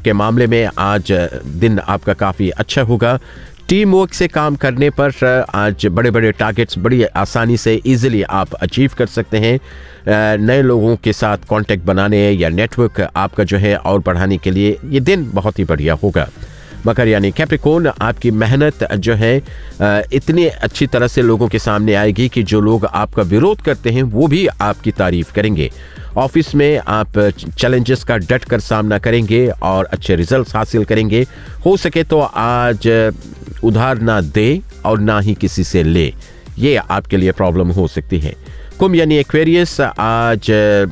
के मामले में आज दिन आपका काफ़ी अच्छा होगा। टीम वर्क से काम करने पर आज बड़े बड़े टारगेट्स बड़ी आसानी से इजीली आप अचीव कर सकते हैं। नए लोगों के साथ कांटेक्ट बनाने या नेटवर्क आपका जो है और बढ़ाने के लिए ये दिन बहुत ही बढ़िया होगा। मकर यानी कैप्रिकॉर्न, आपकी मेहनत जो है इतनी अच्छी तरह से लोगों के सामने आएगी कि जो लोग आपका विरोध करते हैं वो भी आपकी तारीफ करेंगे। ऑफिस में आप चैलेंजेस का डट कर सामना करेंगे और अच्छे रिजल्ट्स हासिल करेंगे। हो सके तो आज उधार ना दे और ना ही किसी से ले, ये आपके लिए प्रॉब्लम हो सकती है। कुंभ यानी एक्वेरियस, आज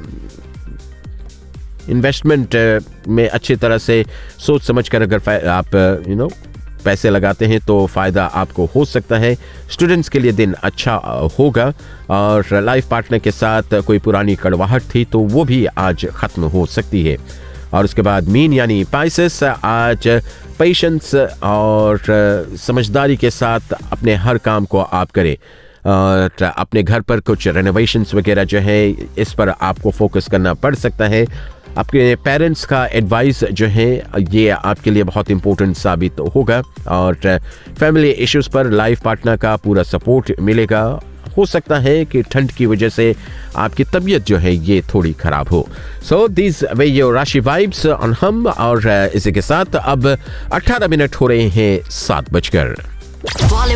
इन्वेस्टमेंट में अच्छी तरह से सोच समझ कर अगर आप पैसे लगाते हैं तो फ़ायदा आपको हो सकता है। स्टूडेंट्स के लिए दिन अच्छा होगा और लाइफ पार्टनर के साथ कोई पुरानी कड़वाहट थी तो वो भी आज ख़त्म हो सकती है। और उसके बाद मीन यानी पाइसेस, आज पेशेंस और समझदारी के साथ अपने हर काम को आप करें और अपने घर पर कुछ रेनोवेशंस वगैरह जो है इस पर आपको फोकस करना पड़ सकता है। आपके पेरेंट्स का एडवाइस जो है ये आपके लिए बहुत इंपॉर्टेंट साबित होगा और फैमिली इश्यूज पर लाइफ पार्टनर का पूरा सपोर्ट मिलेगा। हो सकता है कि ठंड की वजह से आपकी तबीयत जो है ये थोड़ी खराब हो। सो दिस वे योर राशि वाइब्स ऑन हम, और इसी के साथ अब 18 मिनट हो रहे हैं 7 बजकर।